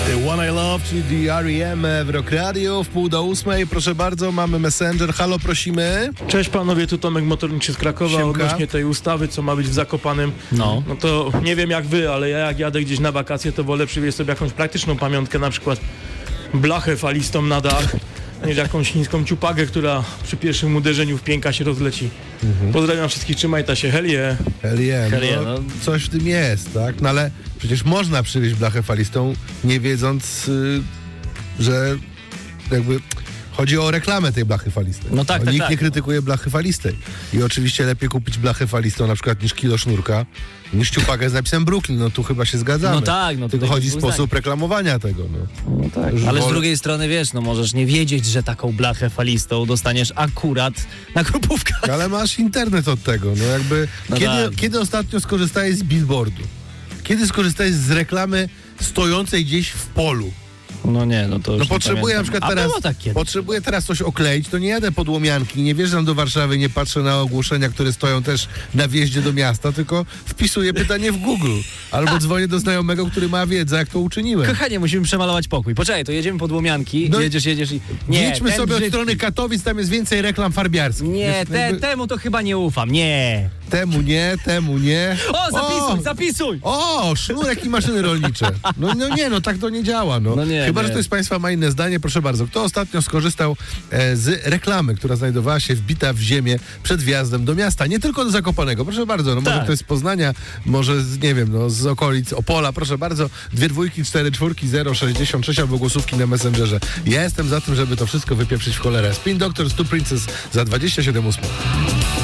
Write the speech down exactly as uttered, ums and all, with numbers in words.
One I Love, czyli The R E M w Rock Radio w pół do ósmej. Proszę bardzo, mamy Messenger. Halo, prosimy. Cześć panowie, tu Tomek Motorniczy z Krakowa. Siemka. Odnośnie tej ustawy, co ma być w Zakopanem. No. No to nie wiem jak wy, ale ja jak jadę gdzieś na wakacje, to wolę przywieźć sobie jakąś praktyczną pamiątkę, na przykład blachę falistą na dach, niż jakąś niską ciupagę, która przy pierwszym uderzeniu w pięka się rozleci. Mhm. Pozdrawiam wszystkich, trzymaj ta się, hell yeah. Hell yeah, Hell yeah, no, no. coś w tym jest, tak? No ale przecież można przywieźć blachę falistą, nie wiedząc, y, że jakby chodzi o reklamę tej blachy falistej. No tak, no, tak, nikt tak. nie krytykuje blachy falistej. I oczywiście lepiej kupić blachę falistą na przykład niż kilo sznurka, niż ciupagę z napisem Brooklyn. No tu chyba się zgadzamy. No tak, no Tylko tutaj chodzi dwóch sposób zdań. reklamowania tego, no. No tak. Już Ale z wolę- drugiej strony, wiesz, no możesz nie wiedzieć, że taką blachę falistą dostaniesz akurat na Krupówkach. Ale masz internet od tego, no jakby... No kiedy, tak. kiedy ostatnio skorzystałeś z billboardu? Kiedy skorzystałeś z reklamy stojącej gdzieś w polu? No nie, no to już No nie potrzebuję na pamiętam. przykład A teraz, było tak kiedyś. potrzebuję teraz coś okleić, to nie jadę pod Łomianki, nie wjeżdżam do Warszawy, nie patrzę na ogłoszenia, które stoją też na wjeździe do miasta, tylko wpisuję pytanie w Google. Albo dzwonię do znajomego, który ma wiedzę, jak to uczyniłem. Kochanie, musimy przemalować pokój. Poczekaj, to jedziemy pod Łomianki, No, jedziesz, jedziesz i... Nie, Jedźmy ten sobie od brzydki. strony Katowic, tam jest więcej reklam farbiarskich. Nie, Jest te, jakby- temu to chyba nie ufam, nie. Temu nie, temu nie. O, zapisuj, O! zapisuj! O, sznurek i maszyny rolnicze. No, no nie, no tak to nie działa. No. No nie, Chyba, nie. że ktoś z Państwa ma inne zdanie, proszę bardzo. Kto ostatnio skorzystał e, z reklamy, która znajdowała się wbita w ziemię przed wjazdem do miasta? Nie tylko do Zakopanego, proszę bardzo. No może Tak. ktoś z Poznania, może z, nie wiem, no z okolic Opola, proszę bardzo. Dwie dwójki, cztery czwórki, zero sześćdziesiąt sześć albo głosówki na Messengerze. Ja jestem za tym, żeby to wszystko wypieprzyć w cholerę. Spin Doctor, Stu Princess za dwadzieścia siedem ósmych.